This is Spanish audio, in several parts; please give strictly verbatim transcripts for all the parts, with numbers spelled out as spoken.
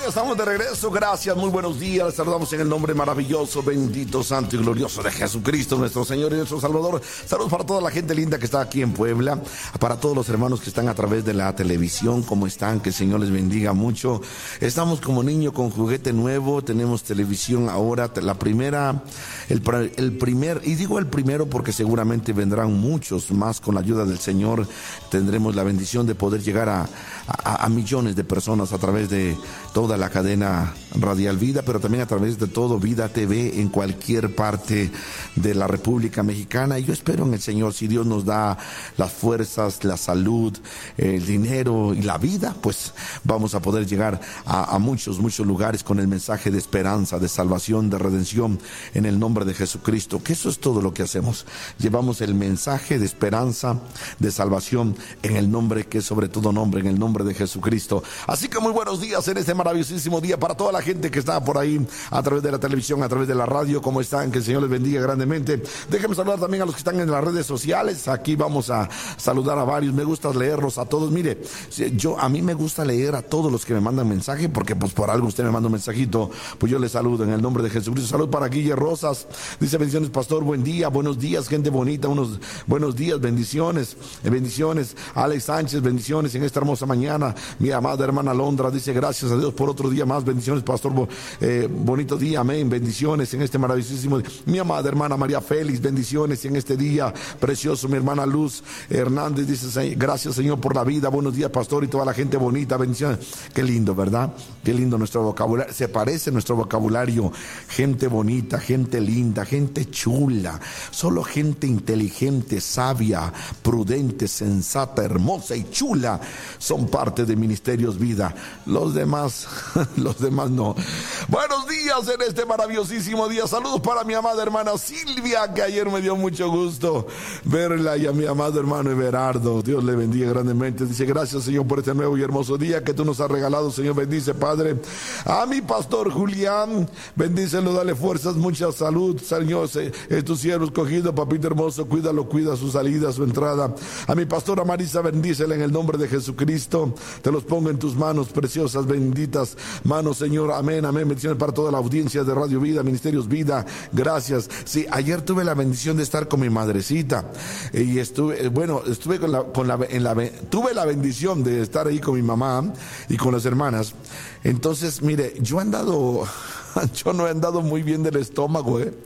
estamos de regreso. Gracias, muy buenos días. Les saludamos en el nombre maravilloso, bendito, santo y glorioso de Jesucristo, nuestro Señor y nuestro Salvador. Saludos para toda la gente linda que está aquí en Puebla, para todos los hermanos que están a través de la televisión. ¿Cómo están? Que el Señor les bendiga mucho. Estamos como niño con juguete nuevo. Tenemos televisión ahora, la primera, el, el primer, y digo el primero porque seguramente vendrán muchos más con la ayuda del Señor. Tendremos la bendición de poder llegar a, a, a millones de personas a través de toda la cadena radial Vida, pero también a través de todo Vida T V en cualquier parte de la República Mexicana. Y yo espero en el Señor, si Dios nos da las fuerzas, la salud, el dinero y la vida, pues vamos a poder llegar a, a muchos, muchos lugares con el mensaje de esperanza, de salvación, de redención en el nombre de Jesucristo, que eso es todo lo que hacemos. Llevamos el mensaje de esperanza, de salvación en el nombre que es sobre todo nombre, en el nombre de Jesucristo. Así que muy buenos días en este maravillosísimo día para toda la gente que está por ahí a través de la televisión, a través de la radio. ¿Cómo están? Que el Señor les bendiga grandemente. Déjenme saludar también a los que están en las redes sociales. Aquí vamos a saludar a varios. Me gusta leerlos a todos. Mire, yo a mí me gusta leer a todos los que me mandan mensaje, porque pues por algo usted me manda un mensajito, pues yo les saludo en el nombre de Jesucristo. Salud para Guille Rosas. Dice: bendiciones, pastor, buen día, buenos días, gente bonita, unos buenos días, bendiciones, bendiciones. Alex Sánchez, bendiciones en esta hermosa mañana. Mi amada hermana Londra dice: gracias a Dios por otro día más. Bendiciones, pastor. Eh, bonito día, amén. Bendiciones en este maravillosísimo día. Mi amada hermana María Félix, bendiciones en este día precioso. Mi hermana Luz Hernández dice: gracias, Señor, por la vida. Buenos días, pastor, y toda la gente bonita. Bendiciones. Qué lindo, ¿verdad? Qué lindo nuestro vocabulario. Se parece nuestro vocabulario. Gente bonita, gente linda, gente chula. Solo gente inteligente, sabia, prudente, sensata, hermosa y chula son parte de Ministerios Vida. Los demás, los demás no. Buenos días en este maravillosísimo día. Saludos para mi amada hermana Silvia, que ayer me dio mucho gusto verla, y a mi amado hermano Everardo. Dios le bendiga grandemente. Dice: gracias, Señor, por este nuevo y hermoso día que tú nos has regalado. Señor, bendice, Padre, a mi pastor Julián. Bendícelo, dale fuerzas, mucha salud, Señor. Es tu siervo escogido, papito hermoso. Cuídalo, cuida su salida, su entrada. A mi pastora Marisa, bendícela en el nombre de Jesucristo. Te los pongo en tus manos preciosas, benditas manos, Señor. Amén, amén. Bendiciones para toda la audiencia de Radio Vida, Ministerios Vida. Gracias. Sí, ayer tuve la bendición de estar con mi madrecita, y estuve, bueno, estuve con la, con la, en la, tuve la bendición de estar ahí con mi mamá y con las hermanas. Entonces, mire, yo he andado, yo no he andado muy bien del estómago, eh.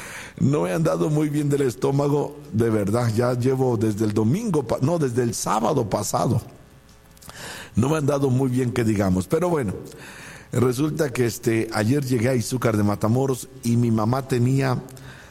No he andado muy bien del estómago, de verdad. Ya llevo desde el domingo, no, desde el sábado pasado. No me han dado muy bien, que digamos. Pero bueno, resulta que este ayer llegué a Izúcar de Matamoros y mi mamá tenía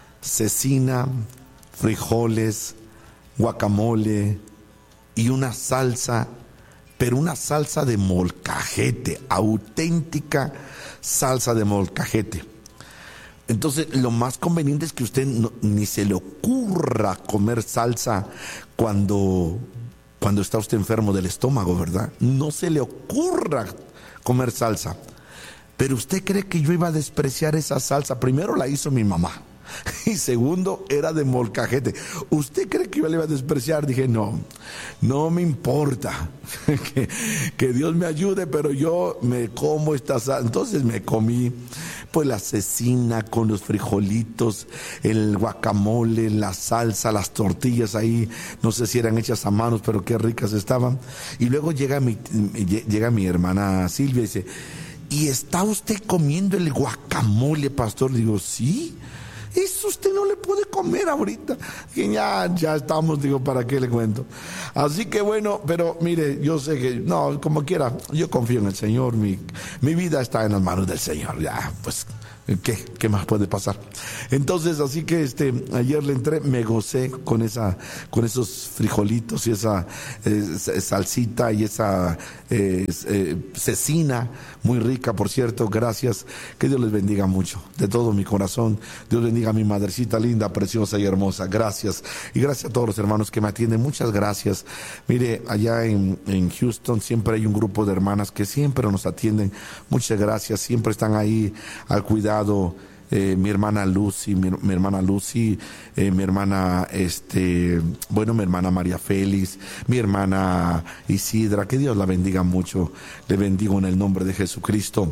cecina, frijoles, guacamole y una salsa, pero una salsa de molcajete, auténtica salsa de molcajete. Entonces, lo más conveniente es que usted no, ni se le ocurra comer salsa cuando... cuando está usted enfermo del estómago, ¿verdad? No se le ocurra comer salsa. Pero usted cree que yo iba a despreciar esa salsa. Primero la hizo mi mamá. Y segundo, era de molcajete. ¿Usted cree que yo le iba a despreciar? Dije: no, no me importa. que, que Dios me ayude, pero yo me como esta salsa. Entonces me comí pues la cecina con los frijolitos, el guacamole, la salsa, las tortillas ahí. No sé si eran hechas a manos, pero qué ricas estaban. Y luego llega mi, llega mi hermana Silvia y dice: ¿y está usted comiendo el guacamole, pastor? Digo: sí. Eso usted no le puede comer ahorita. Y ya, ya estamos, digo, ¿para qué le cuento? Así que bueno, pero mire, yo sé que, no, como quiera, yo confío en el Señor. Mi, mi vida está en las manos del Señor. Ya, pues, ¿qué, qué más puede pasar? Entonces, así que este, ayer le entré, me gocé con esa, con esos frijolitos y esa eh, salsita y esa eh, eh, cecina, muy rica, por cierto. Gracias. Que Dios les bendiga mucho, de todo mi corazón. Dios bendiga a mi madrecita linda, preciosa y hermosa. Gracias. Y gracias a todos los hermanos que me atienden. Muchas gracias. Mire, allá en, en Houston siempre hay un grupo de hermanas que siempre nos atienden. Muchas gracias. Siempre están ahí al cuidado eh, mi hermana Lucy, mi, mi hermana Lucy, eh, mi hermana, este, bueno, mi hermana María Félix, mi hermana Isidra, que Dios la bendiga mucho, le bendigo en el nombre de Jesucristo.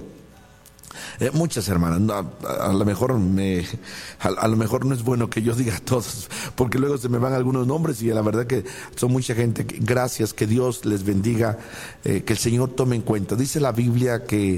Eh, muchas hermanas, a, a lo mejor me, a, a lo mejor no es bueno que yo diga todos, porque luego se me van algunos nombres y la verdad que son mucha gente. Gracias, que Dios les bendiga, eh, que el Señor tome en cuenta. Dice la Biblia que,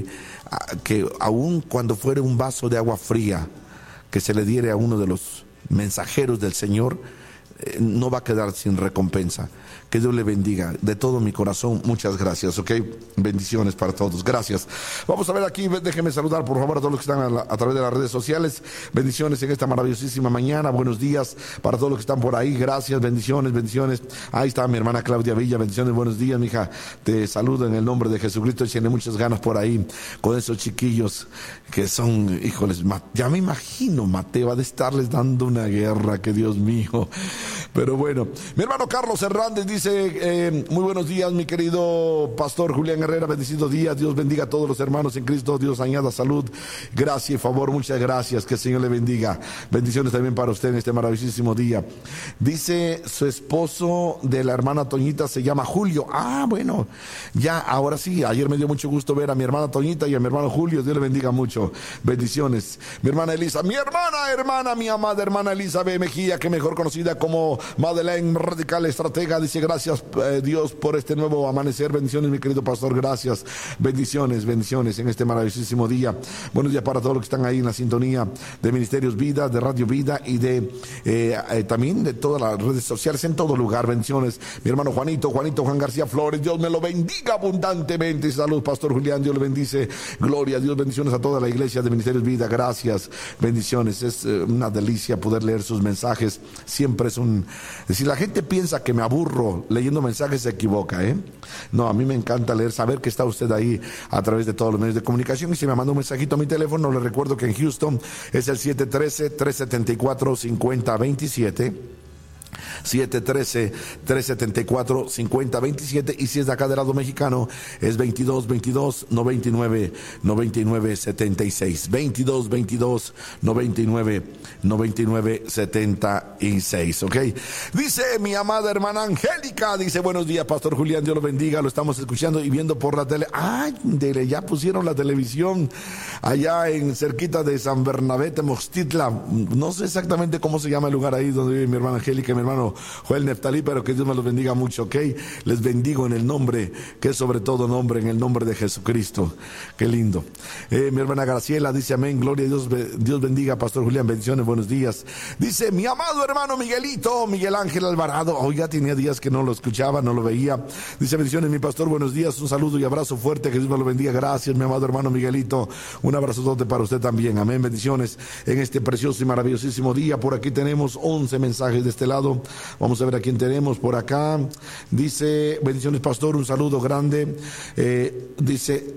que aun cuando fuere un vaso de agua fría que se le diere a uno de los mensajeros del Señor, eh, no va a quedar sin recompensa. Que Dios le bendiga de todo mi corazón. Muchas gracias, ¿ok? Bendiciones para todos. Gracias. Vamos a ver aquí, déjenme saludar por favor a todos los que están a, la, a través de las redes sociales. Bendiciones en esta maravillosísima mañana. Buenos días para todos los que están por ahí. Gracias, bendiciones, bendiciones. Ahí está mi hermana Claudia Villa. Bendiciones, buenos días, mija. Te saludo en el nombre de Jesucristo. Tiene muchas ganas por ahí con esos chiquillos que son, híjoles, ya me imagino, Mateo, va de estarles dando una guerra, que Dios mío. Pero bueno, mi hermano Carlos Hernández dice, eh, muy buenos días, mi querido pastor Julián Herrera, bendecidos días, Dios bendiga a todos los hermanos en Cristo, Dios añada salud, gracia y favor, muchas gracias, que el Señor le bendiga, bendiciones también para usted en este maravillosísimo día. Dice, su esposo de la hermana Toñita se llama Julio. Ah, bueno, ya, ahora sí, ayer me dio mucho gusto ver a mi hermana Toñita y a mi hermano Julio, Dios le bendiga mucho, bendiciones. Mi hermana Elisa, mi hermana, hermana, mi amada hermana Elizabeth Mejía, que mejor conocida como Madeleine Radical Estratega, dice, gracias eh, Dios por este nuevo amanecer, bendiciones mi querido pastor, gracias, bendiciones, bendiciones en este maravillosísimo día. Buenos días para todos los que están ahí en la sintonía de Ministerios Vida, de Radio Vida y de eh, eh, también de todas las redes sociales, en todo lugar, bendiciones. Mi hermano Juanito, Juanito Juan García Flores, Dios me lo bendiga abundantemente. Salud, pastor Julián, Dios le bendice, gloria a Dios, bendiciones a toda la iglesia de Ministerios Vida, gracias, bendiciones. Es eh, una delicia poder leer sus mensajes, siempre es un... Si la gente piensa que me aburro leyendo mensajes, se equivoca, ¿eh? No, a mí me encanta leer, saber que está usted ahí a través de todos los medios de comunicación. Y si me manda un mensajito a mi teléfono, le recuerdo que en Houston es el siete uno tres, tres siete cuatro, cinco cero dos siete. siete uno tres, tres siete cuatro, cinco cero dos siete, y si es de acá del lado mexicano es veintidós veintidós, noventa y nueve, noventa y nueve, setenta y seis, veintidós veintidós, noventa y nueve, noventa y nueve, setenta y seis, ¿ok? Dice mi amada hermana Angélica, dice, buenos días pastor Julián, Dios lo bendiga, lo estamos escuchando y viendo por la tele. Ay, dele, ya pusieron la televisión allá en cerquita de San Bernabé, Tenochtitla, no sé exactamente cómo se llama el lugar ahí donde vive mi hermana Angélica, mi hermano Joel Neftalí, pero que Dios me los bendiga mucho, ¿ok? Les bendigo en el nombre, que es sobre todo nombre, en el nombre de Jesucristo. Qué lindo. Eh, mi hermana Graciela dice, amén, gloria a Dios, Dios bendiga, pastor Julián, bendiciones, buenos días. Dice, mi amado hermano Miguelito, Miguel Ángel Alvarado, hoy ya tenía días que no lo escuchaba, no lo veía. Dice, bendiciones, mi pastor, buenos días, un saludo y abrazo fuerte, que Dios me lo bendiga, gracias, mi amado hermano Miguelito, un abrazote para usted también, amén, bendiciones en este precioso y maravillosísimo día. Por aquí tenemos once mensajes de este lado. Vamos a ver a quién tenemos por acá. Dice, bendiciones pastor, un saludo grande. Eh, dice,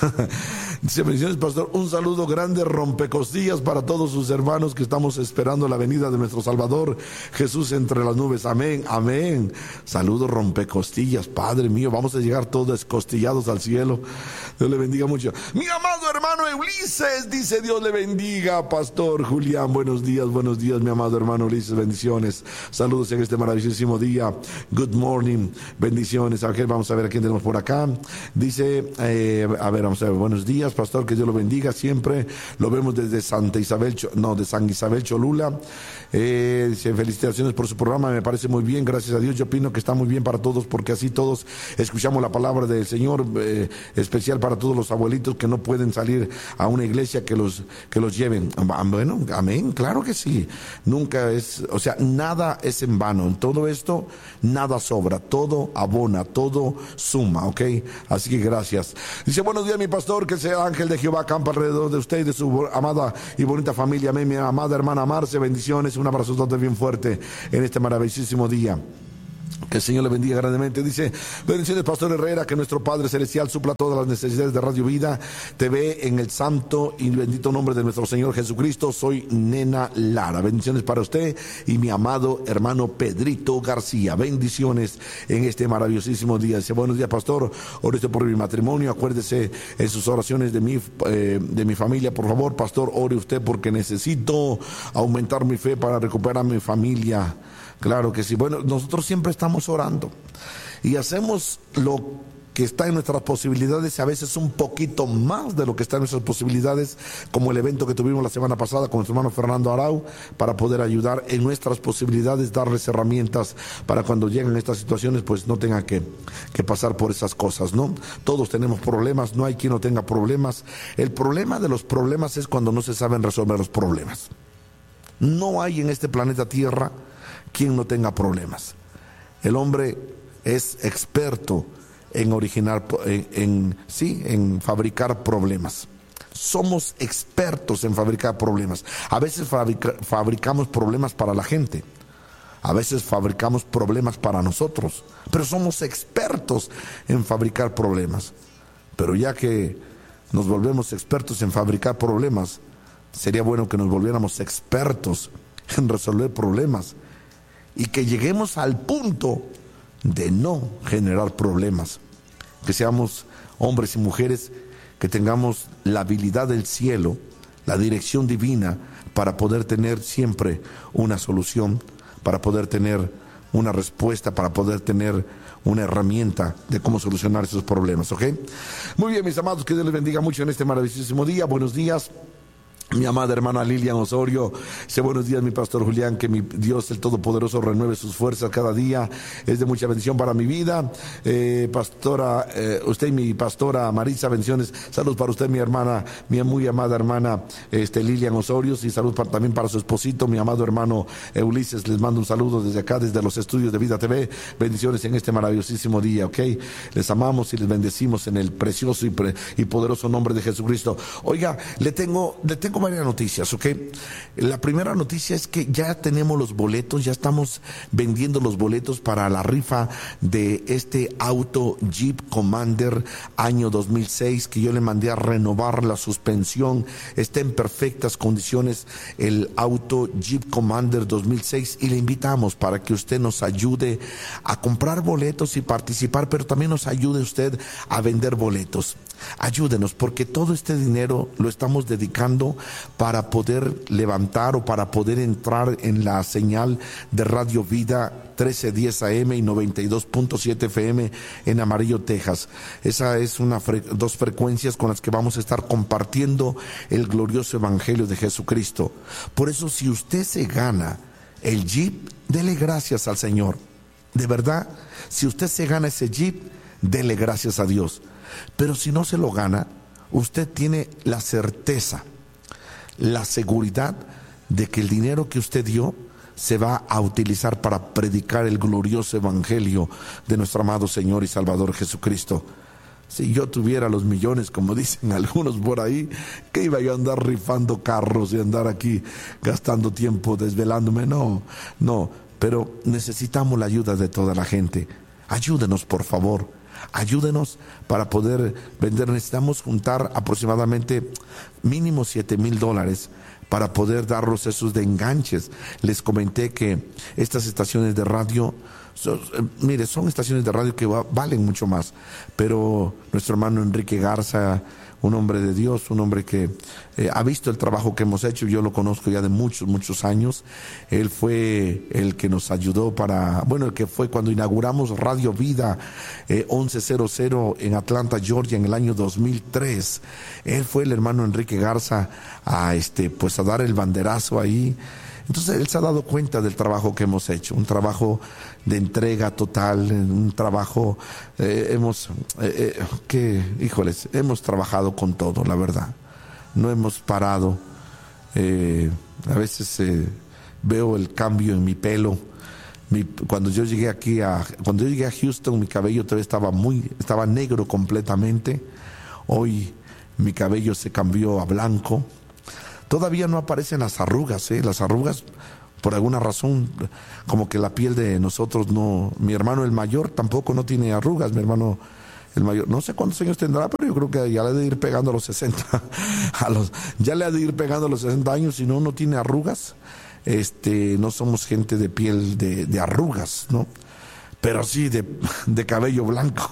dice, bendiciones pastor, un saludo grande, rompecostillas para todos sus hermanos que estamos esperando la venida de nuestro Salvador Jesús entre las nubes. Amén, amén. Saludos rompecostillas, Padre mío, vamos a llegar todos descostillados al cielo. Dios le bendiga mucho. Mi amado hermano Ulises, dice, Dios le bendiga, pastor Julián, buenos días, buenos días, mi amado hermano Ulises, bendiciones. Saludos en este maravillosísimo día. Good morning. Bendiciones. Ángel, vamos a ver a quién tenemos por acá. Dice, eh, a ver, vamos a ver. Buenos días, pastor, que Dios lo bendiga siempre. Lo vemos desde Santa Isabel, no, de San Isabel Cholula. Eh, dice, felicitaciones por su programa, me parece muy bien, gracias a Dios. Yo opino que está muy bien para todos, porque así todos escuchamos la palabra del Señor, eh, especial para todos los abuelitos que no pueden salir a una iglesia, que los, que los lleven. Bueno, amén, claro que sí. Nunca es, o sea, nada es en vano. En todo esto, nada sobra, todo abona, todo suma, ¿ok? Así que gracias. Dice, buenos días, mi pastor, que sea ángel de Jehová campa alrededor de usted y de su amada y bonita familia. Amén, mi amada hermana Marce, bendiciones, un abrazo bien fuerte en este maravillosísimo día. Que el Señor le bendiga grandemente. Dice: bendiciones, Pastor Herrera, que nuestro Padre Celestial supla todas las necesidades de Radio Vida T V en el santo y bendito nombre de nuestro Señor Jesucristo. Soy Nena Lara. Bendiciones para usted y mi amado hermano Pedrito García. Bendiciones en este maravillosísimo día. Dice: buenos días, Pastor. Ore usted por mi matrimonio. Acuérdese en sus oraciones de mi, eh, de mi familia, por favor. Pastor, ore usted porque necesito aumentar mi fe para recuperar mi familia. Claro que sí. Bueno, nosotros siempre estamos orando y hacemos lo que está en nuestras posibilidades, y a veces un poquito más de lo que está en nuestras posibilidades, como el evento que tuvimos la semana pasada con nuestro hermano Fernando Arau, para poder ayudar en nuestras posibilidades, darles herramientas para cuando lleguen estas situaciones, pues no tengan que, que pasar por esas cosas, ¿no? Todos tenemos problemas, no hay quien no tenga problemas. El problema de los problemas es cuando no se saben resolver los problemas. No hay en este planeta Tierra quien no tenga problemas. El hombre es experto en originar, en, en, sí, en fabricar problemas. Somos expertos en fabricar problemas. A veces fabrica, fabricamos problemas para la gente. A veces fabricamos problemas para nosotros. Pero somos expertos en fabricar problemas. Pero ya que nos volvemos expertos en fabricar problemas, sería bueno que nos volviéramos expertos en resolver problemas. Y que lleguemos al punto de no generar problemas. Que seamos hombres y mujeres que tengamos la habilidad del cielo, la dirección divina, para poder tener siempre una solución, para poder tener una respuesta, para poder tener una herramienta de cómo solucionar esos problemas, ¿ok? Muy bien, mis amados, que Dios les bendiga mucho en este maravillosísimo día. Buenos días. Mi amada hermana Lilian Osorio, dice: buenos días, mi pastor Julián, que mi Dios el Todopoderoso renueve sus fuerzas cada día, es de mucha bendición para mi vida. Eh, pastora, eh, usted y mi pastora Marisa, bendiciones, salud para usted, mi hermana, mi muy amada hermana este, Lilian Osorio, y salud para, también para su esposito, mi amado hermano eh, Ulises. Les mando un saludo desde acá, desde los estudios de Vida T V, bendiciones en este maravillosísimo día, ¿ok? Les amamos y les bendecimos en el precioso y, pre, y poderoso nombre de Jesucristo. Oiga, le tengo, le tengo varias noticias, ¿ok? La primera noticia es que ya tenemos los boletos, ya estamos vendiendo los boletos para la rifa de este auto Jeep Commander año dos mil seis, que yo le mandé a renovar la suspensión. Está en perfectas condiciones el auto Jeep Commander dos mil seis, y le invitamos para que usted nos ayude a comprar boletos y participar, pero también nos ayude usted a vender boletos. Ayúdenos, porque todo este dinero lo estamos dedicando para poder levantar o para poder entrar en la señal de Radio Vida trece diez A M y noventa y dos punto siete F M en Amarillo, Texas. Esa es una fre- dos frecuencias con las que vamos a estar compartiendo el glorioso evangelio de Jesucristo. Por eso, si usted se gana el Jeep, dele gracias al Señor. De verdad, si usted se gana ese Jeep, dele gracias a Dios. Pero si no se lo gana, usted tiene la certeza, la seguridad de que el dinero que usted dio se va a utilizar para predicar el glorioso evangelio de nuestro amado Señor y Salvador Jesucristo. Si yo tuviera los millones, como dicen algunos por ahí, que iba yo a andar rifando carros y andar aquí gastando tiempo desvelándome. No, no, pero necesitamos la ayuda de toda la gente. Ayúdenos, por favor. Ayúdenos para poder vender. Necesitamos juntar aproximadamente mínimo siete mil dólares para poder darlos esos de enganches. Les comenté que estas estaciones de radio, son, eh, mire, son estaciones de radio que va, valen mucho más, pero nuestro hermano Enrique Garza, un hombre de Dios, un hombre que eh, ha visto el trabajo que hemos hecho. Yo lo conozco ya de muchos, muchos años. Él fue el que nos ayudó para, bueno, el que fue cuando inauguramos Radio Vida eh, once cero cero en Atlanta, Georgia, en el año dos mil tres. Él fue el hermano Enrique Garza a, este, pues a dar el banderazo ahí. Entonces él se ha dado cuenta del trabajo que hemos hecho, un trabajo de entrega total, un trabajo, eh, hemos, eh, eh, que, híjoles, hemos trabajado con todo, la verdad, no hemos parado. Eh, a veces eh, veo el cambio en mi pelo. Mi, cuando yo llegué aquí a, cuando yo llegué a Houston, mi cabello todavía estaba muy, estaba negro completamente. Hoy mi cabello se cambió a blanco. Todavía no aparecen las arrugas, ¿eh? Las arrugas por alguna razón, como que la piel de nosotros no, mi hermano el mayor tampoco no tiene arrugas, mi hermano el mayor, no sé cuántos años tendrá, pero yo creo que ya le ha de ir pegando a los sesenta, a los, ya le ha de ir pegando a los sesenta años, si no, no tiene arrugas. Este, no somos gente de piel de, de arrugas, ¿no? Pero sí de, de cabello blanco.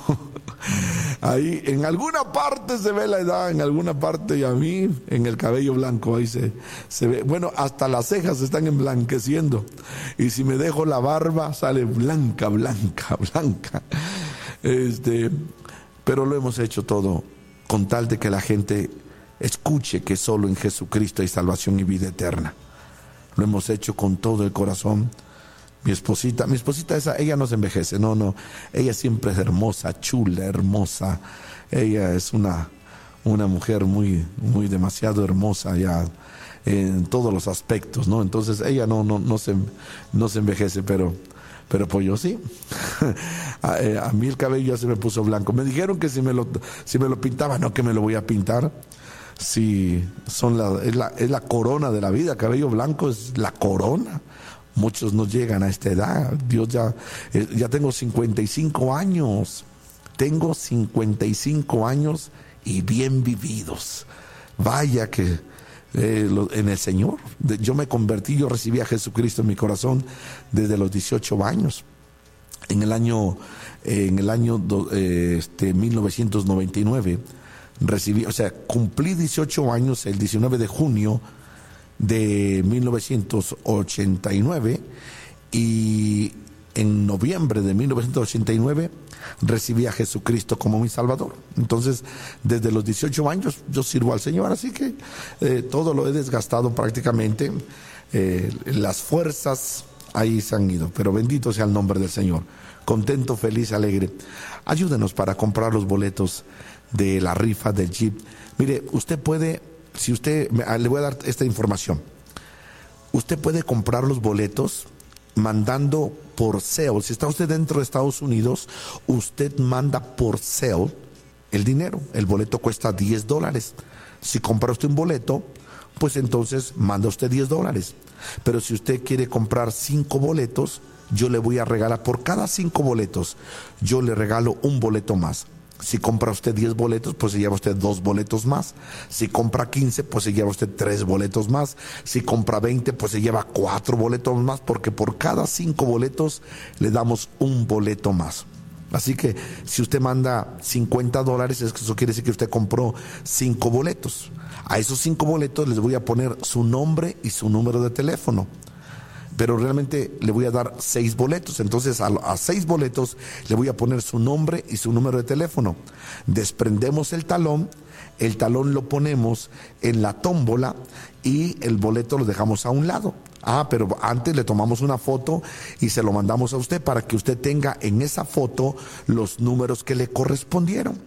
Ahí en alguna parte se ve la edad, en alguna parte, y a mí en el cabello blanco ahí se, se ve. Bueno, hasta las cejas se están emblanqueciendo. Y si me dejo la barba, sale blanca, blanca, blanca. Este, pero lo hemos hecho todo con tal de que la gente escuche que solo en Jesucristo hay salvación y vida eterna. Lo hemos hecho con todo el corazón. Mi esposita, mi esposita esa, ella no se envejece, no, no, ella siempre es hermosa, chula, hermosa. Ella es una, una mujer muy, muy demasiado hermosa ya en todos los aspectos, ¿no? Entonces ella no, no, no se, no se envejece, pero, pero pues yo sí. a, eh, a mí el cabello ya se me puso blanco. Me dijeron que si me lo, si me lo pintaba, no, que me lo voy a pintar. Sí, son la, es la, es la corona de la vida, cabello blanco es la corona. Muchos no llegan a esta edad. Dios ya, eh, ya tengo cincuenta y cinco años. Tengo cincuenta y cinco años y bien vividos. Vaya que eh, lo, en el Señor. De, yo me convertí, yo recibí a Jesucristo en mi corazón desde los dieciocho años. En el año, eh, en el año do, eh, este, mil novecientos noventa y nueve recibí, o sea, cumplí dieciocho años el diecinueve de junio de mil novecientos ochenta y nueve, y en noviembre de mil novecientos ochenta y nueve recibí a Jesucristo como mi Salvador. Entonces, desde los dieciocho años yo sirvo al Señor, así que eh, todo lo he desgastado prácticamente. Eh, las fuerzas ahí se han ido, pero bendito sea el nombre del Señor. Contento, feliz, alegre. Ayúdenos para comprar los boletos de la rifa del Jeep. Mire, usted puede, si usted, le voy a dar esta información. Usted puede comprar los boletos mandando por Zelle. Si está usted dentro de Estados Unidos, usted manda por Zelle el dinero. El boleto cuesta diez dólares. Si compra usted un boleto, pues entonces manda usted diez dólares. Pero si usted quiere comprar cinco boletos, yo le voy a regalar, por cada cinco boletos, yo le regalo un boleto más. Si compra usted diez boletos, pues se lleva usted dos boletos más. Si compra quince, pues se lleva usted tres boletos más. Si compra veinte, pues se lleva cuatro boletos más, porque por cada cinco boletos le damos un boleto más. Así que si usted manda cincuenta dólares, eso quiere decir que usted compró cinco boletos. A esos cinco boletos les voy a poner su nombre y su número de teléfono. Pero realmente le voy a dar seis boletos. Entonces a, a seis boletos le voy a poner su nombre y su número de teléfono. Desprendemos el talón, el talón lo ponemos en la tómbola y el boleto lo dejamos a un lado. Ah, pero antes le tomamos una foto y se lo mandamos a usted para que usted tenga en esa foto los números que le correspondieron.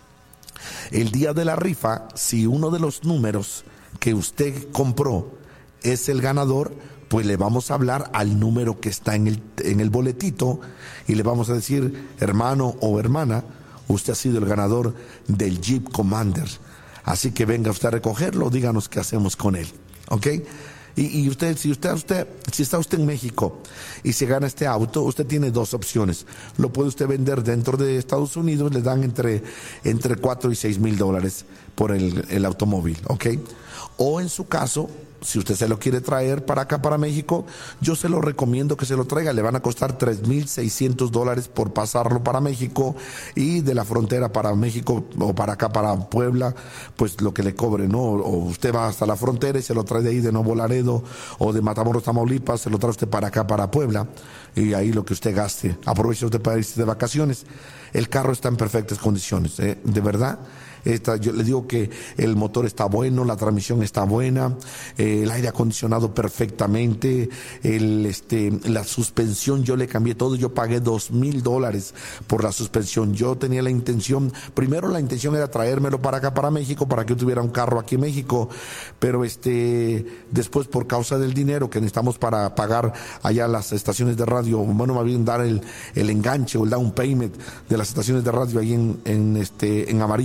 El día de la rifa, si uno de los números que usted compró es el ganador, pues le vamos a hablar al número que está en el, en el boletito y le vamos a decir, hermano o hermana, usted ha sido el ganador del Jeep Commander. Así que venga usted a recogerlo, díganos qué hacemos con él, ¿ok? Y, y usted, si usted, usted, si está usted en México y se gana este auto, usted tiene dos opciones. Lo puede usted vender dentro de Estados Unidos, le dan entre, entre cuatro y seis mil dólares por el, el automóvil, ¿ok? O en su caso, si usted se lo quiere traer para acá, para México, yo se lo recomiendo que se lo traiga. Le van a costar tres mil seiscientos dólares por pasarlo para México, y de la frontera para México o para acá, para Puebla, pues lo que le cobre, ¿no? O usted va hasta la frontera y se lo trae de ahí de Nuevo Laredo o de Matamoros, Tamaulipas, se lo trae usted para acá, para Puebla, y ahí lo que usted gaste. Aproveche usted para irse de vacaciones. El carro está en perfectas condiciones, ¿eh? De verdad. Esta, yo le digo que el motor está bueno, la transmisión está buena, eh, el aire acondicionado perfectamente, el, este, la suspensión yo le cambié todo, yo pagué dos mil dólares por la suspensión. Yo tenía la intención, primero la intención era traérmelo para acá, para México, para que yo tuviera un carro aquí en México, pero este, después por causa del dinero que necesitamos para pagar allá las estaciones de radio, bueno, más bien dar el, el enganche o el down payment de las estaciones de radio ahí en, en, este, en Amarillo, Texas,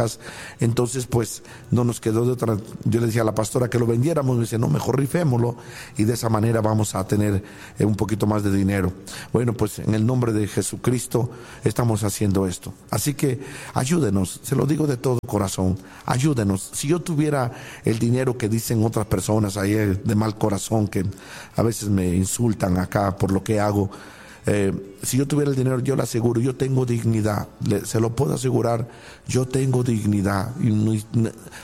Texas. Entonces pues no nos quedó de otra. Yo le decía a la pastora que lo vendiéramos, me dice no, mejor rifémoslo y de esa manera vamos a tener eh, un poquito más de dinero. Bueno, pues en el nombre de Jesucristo estamos haciendo esto. Así que ayúdenos, se lo digo de todo corazón, ayúdenos. Si yo tuviera el dinero que dicen otras personas ahí de mal corazón, que a veces me insultan acá por lo que hago, Eh, si yo tuviera el dinero, yo le aseguro, yo tengo dignidad, le, se lo puedo asegurar, yo tengo dignidad. Y no, no,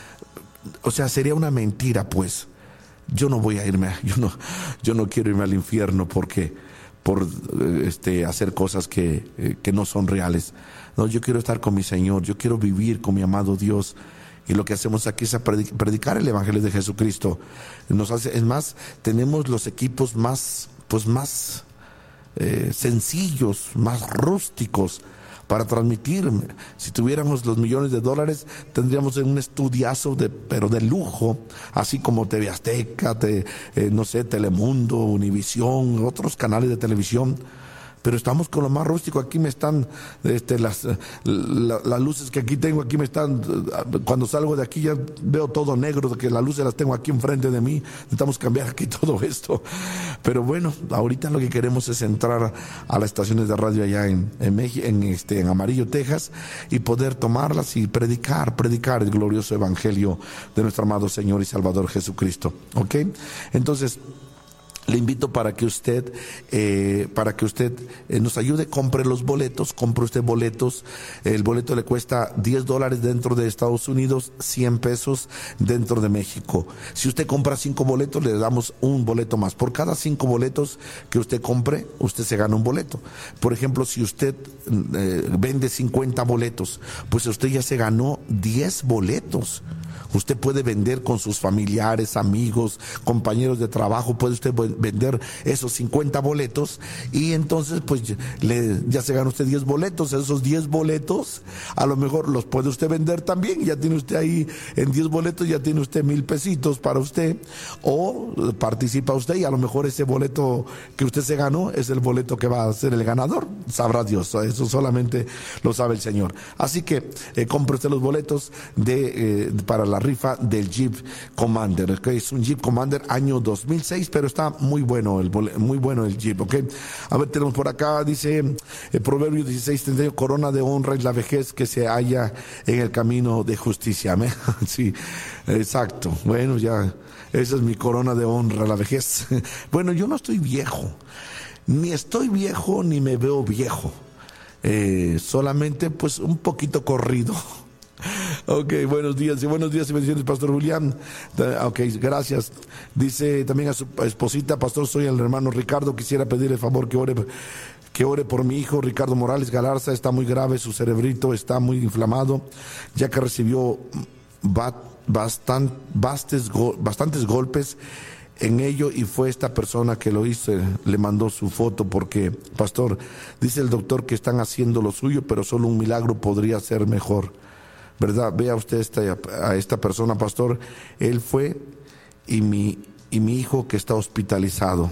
o sea, sería una mentira, pues. Yo no voy a irme, yo no, yo no quiero irme al infierno porque por este hacer cosas que, eh, que no son reales. No, yo quiero estar con mi Señor, yo quiero vivir con mi amado Dios. Y lo que hacemos aquí es predicar el Evangelio de Jesucristo. Nos hace, es más, tenemos los equipos más, pues más Eh, sencillos, más rústicos para transmitir. Si tuviéramos los millones de dólares, tendríamos un estudiazo de, pero de lujo, así como T V Azteca, te, eh, no sé, Telemundo, Univisión, otros canales de televisión. Pero estamos con lo más rústico. Aquí me están este, las, la, las luces que aquí tengo, aquí me están, cuando salgo de aquí ya veo todo negro, que las luces las tengo aquí enfrente de mí. Necesitamos cambiar aquí todo esto. Pero bueno, ahorita lo que queremos es entrar a las estaciones de radio allá en, en, México, en, este, en Amarillo, Texas, y poder tomarlas y predicar, predicar el glorioso evangelio de nuestro amado Señor y Salvador Jesucristo. ¿Ok? Entonces, le invito para que usted, eh, para que usted eh, nos ayude, compre los boletos, compre usted boletos. El boleto le cuesta diez dólares dentro de Estados Unidos, cien pesos dentro de México. Si usted compra cinco boletos, le damos un boleto más. Por cada cinco boletos que usted compre, usted se gana un boleto. Por ejemplo, si usted eh, vende cincuenta boletos, pues usted ya se ganó diez boletos. Usted puede vender con sus familiares, amigos, compañeros de trabajo, puede usted vender esos cincuenta boletos y entonces pues le, ya se gana usted diez boletos. Esos diez boletos a lo mejor los puede usted vender también, ya tiene usted ahí en diez boletos, ya tiene usted mil pesitos para usted, o participa usted y a lo mejor ese boleto que usted se ganó es el boleto que va a ser el ganador, sabrá Dios, eso solamente lo sabe el Señor. Así que eh, compre usted los boletos de, eh, para la rifa del Jeep Commander, que es un Jeep Commander año dos mil seis, pero está muy bueno el muy bueno el Jeep, ¿ok? A ver, tenemos por acá, dice el Proverbio dieciséis treinta y uno, corona de honra es la vejez que se halla en el camino de justicia. Sí, exacto. Bueno, ya, esa es mi corona de honra, la vejez. Bueno, yo no estoy viejo, ni estoy viejo, ni me veo viejo, eh, solamente pues un poquito corrido. Ok, buenos días y buenos días y bendiciones, Pastor Julián. Ok, gracias. Dice también a su esposita, Pastor, soy el hermano Ricardo, quisiera pedir el favor que ore, que ore por mi hijo Ricardo Morales Galarza, está muy grave, su cerebrito está muy inflamado, ya que recibió bastan, bastes, bastantes golpes en ello y fue esta persona que lo hizo, le mandó su foto porque, Pastor, dice el doctor que están haciendo lo suyo, pero solo un milagro podría ser mejor. ¿Verdad? Vea usted esta, a esta persona, Pastor, él fue y mi, y mi hijo que está hospitalizado.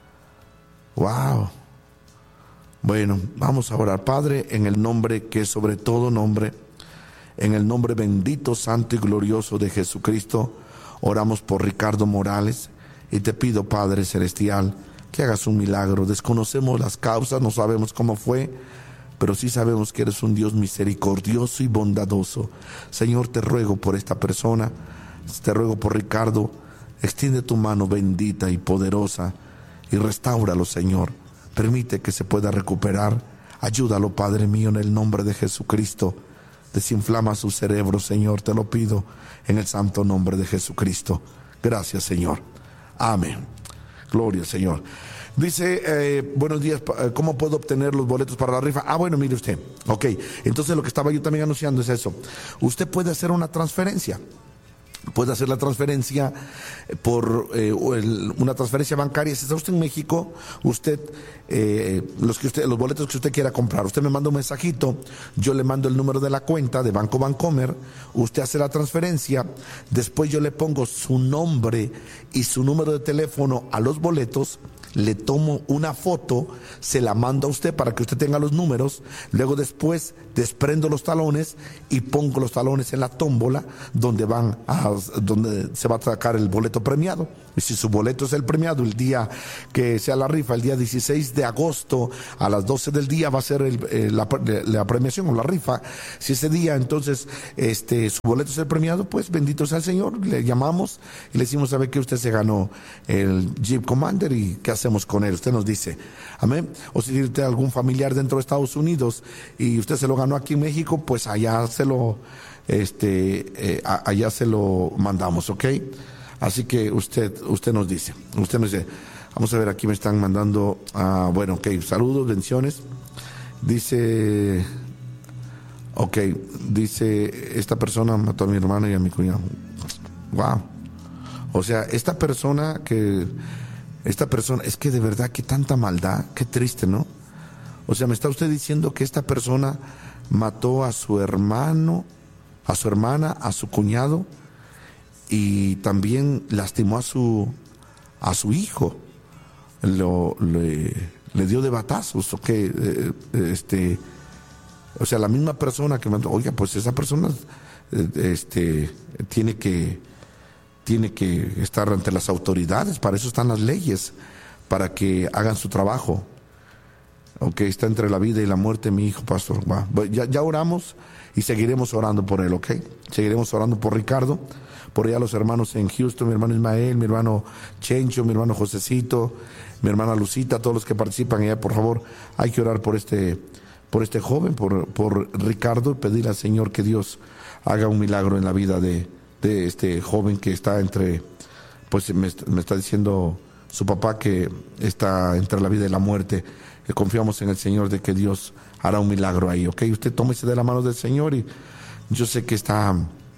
Wow. Bueno, vamos a orar. Padre, en el nombre que es sobre todo nombre, en el nombre bendito, santo y glorioso de Jesucristo, oramos por Ricardo Morales y te pido, Padre Celestial, que hagas un milagro. Desconocemos las causas, no sabemos cómo fue, pero sí sabemos que eres un Dios misericordioso y bondadoso. Señor, te ruego por esta persona, te ruego por Ricardo, extiende tu mano bendita y poderosa y restáuralo, Señor. Permite que se pueda recuperar. Ayúdalo, Padre mío, en el nombre de Jesucristo. Desinflama su cerebro, Señor, te lo pido en el santo nombre de Jesucristo. Gracias, Señor. Amén. Gloria al Señor. Dice, eh, buenos días, ¿cómo puedo obtener los boletos para la rifa? Ah, bueno, mire usted. Ok, entonces lo que estaba yo también anunciando es eso. Usted puede hacer una transferencia. Puede hacer la transferencia por eh, una transferencia bancaria. Si está usted en México, usted, eh, los que usted, los boletos que usted quiera comprar, usted me manda un mensajito, yo le mando el número de la cuenta de Banco Bancomer, usted hace la transferencia, después yo le pongo su nombre y su número de teléfono a los boletos le tomo una foto, se la mando a usted para que usted tenga los números, luego después desprendo los talones y pongo los talones en la tómbola donde van a, donde se va a sacar el boleto premiado. Y si su boleto es el premiado, el día que sea la rifa, el día dieciséis de agosto a las doce del día va a ser el, eh, la, la premiación o la rifa. Si ese día entonces este su boleto es el premiado, pues bendito sea el Señor, le llamamos y le decimos, sabe que usted se ganó el Jeep Commander y qué hacemos con él. Usted nos dice, amén. O si tiene algún familiar dentro de Estados Unidos y usted se lo ganó aquí en México, pues allá se lo este eh, allá se lo mandamos, ¿ok? Así que usted usted nos dice, usted nos dice, vamos a ver, aquí me están mandando, ah, bueno, ok, saludos, bendiciones. Dice, ok, dice, esta persona mató a mi hermano y a mi cuñado. Wow. O sea, esta persona que, esta persona, es que de verdad, qué tanta maldad, qué triste, ¿no? O sea, me está usted diciendo que esta persona mató a su hermano, a su hermana, a su cuñado, y también lastimó a su a su hijo, lo le, le dio de batazos, ok, eh, este, o sea, la misma persona que mandó, oiga, pues esa persona eh, este tiene que tiene que estar ante las autoridades, para eso están las leyes, para que hagan su trabajo. Ok, está entre la vida y la muerte mi hijo, pastor. Va, ya, ya oramos y seguiremos orando por él, ok, seguiremos orando por Ricardo, por allá los hermanos en Houston, mi hermano Ismael, mi hermano Chencho, mi hermano Josecito, mi hermana Lucita, todos los que participan allá, por favor, hay que orar por este, por este joven, por, por Ricardo, y pedirle al Señor que Dios haga un milagro en la vida de, de este joven que está entre, pues me, me está diciendo su papá que está entre la vida y la muerte. Que confiamos en el Señor de que Dios hará un milagro ahí, ok, usted tómese de la mano del Señor y yo sé que está...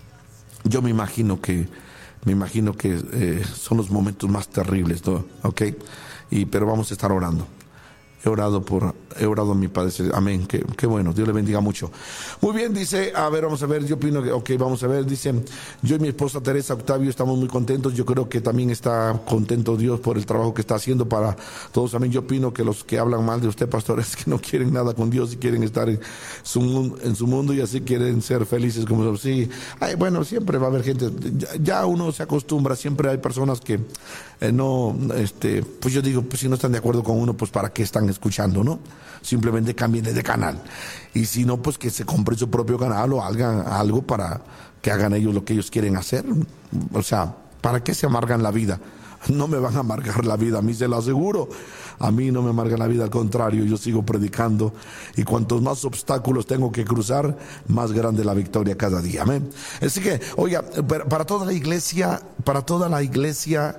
Yo me imagino que, me imagino que eh, son los momentos más terribles, ¿no? ¿Ok? Y, pero vamos a estar orando. He orado por, he orado a mi Padre. Amén. Qué, qué bueno. Dios le bendiga mucho. Muy bien, dice, a ver, vamos a ver, yo opino que, ok, vamos a ver, dice, yo y mi esposa Teresa Octavio estamos muy contentos. Yo creo que también está contento Dios por el trabajo que está haciendo para todos. Amén. Yo opino que los que hablan mal de usted, pastor, es que no quieren nada con Dios y quieren estar en su, en su mundo y así quieren ser felices como sí. Ay, bueno, siempre va a haber gente, ya, ya uno se acostumbra, siempre hay personas que eh, no, este, pues yo digo, pues si no están de acuerdo con uno, pues para qué están escuchando, ¿no? Simplemente cambien de canal. Y si no, pues que se compren su propio canal o hagan algo para que hagan ellos lo que ellos quieren hacer. O sea, ¿para qué se amargan la vida? No me van a amargar la vida, a mí se lo aseguro. A mí no me amargan la vida, al contrario, yo sigo predicando y cuantos más obstáculos tengo que cruzar, más grande la victoria cada día. Amén. Así que, oiga, para toda la iglesia, para toda la iglesia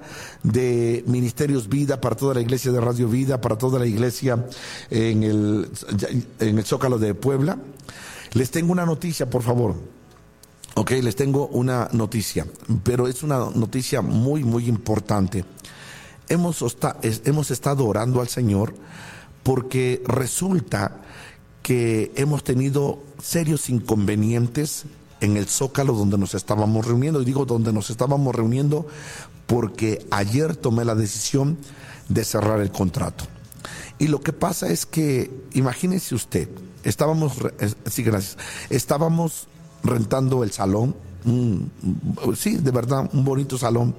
de Ministerios Vida, para toda la iglesia de Radio Vida, para toda la iglesia en el, en el Zócalo de Puebla, les tengo una noticia, por favor. Ok, les tengo una noticia, pero es una noticia muy, muy importante. Hemos, hemos estado orando al Señor porque resulta que hemos tenido serios inconvenientes en el Zócalo donde nos estábamos reuniendo. Y digo donde nos estábamos reuniendo porque ayer tomé la decisión de cerrar el contrato. Y lo que pasa es que, imagínese usted, estábamos, sí, gracias, estábamos rentando el salón, un, sí, de verdad, un bonito salón,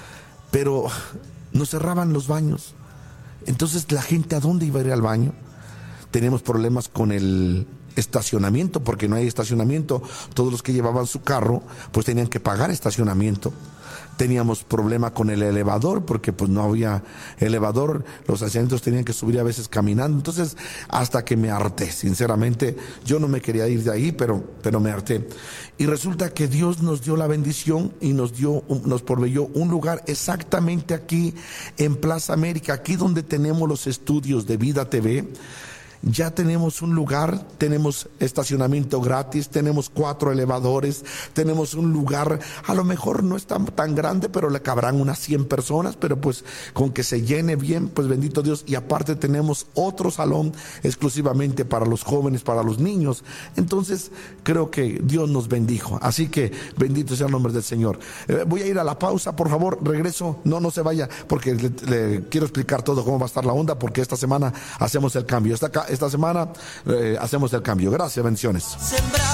pero nos cerraban los baños. Entonces, ¿la gente a dónde iba a ir al baño? Tenemos problemas con el estacionamiento, porque no hay estacionamiento. Todos los que llevaban su carro, pues tenían que pagar estacionamiento. Teníamos problema con el elevador, porque pues no había elevador, los asientos tenían que subir a veces caminando. Entonces, hasta que me harté, sinceramente, yo no me quería ir de ahí, pero, pero me harté. Y resulta que Dios nos dio la bendición y nos dio, nos proveyó un lugar exactamente aquí en Plaza América, aquí donde tenemos los estudios de Vida T V. ya tenemos un lugar, tenemos estacionamiento gratis, tenemos cuatro elevadores, tenemos un lugar, a lo mejor no es tan, tan grande, pero le cabrán unas cien personas, pero pues con que se llene bien, pues bendito Dios. Y aparte tenemos otro salón exclusivamente para los jóvenes, para los niños. Entonces creo que Dios nos bendijo, así que bendito sea el nombre del Señor. Eh, voy a ir a la pausa, por favor, regreso, no, no se vaya, porque le, le quiero explicar todo cómo va a estar la onda, porque esta semana hacemos el cambio, esta, esta semana eh, hacemos el cambio. Gracias, bendiciones.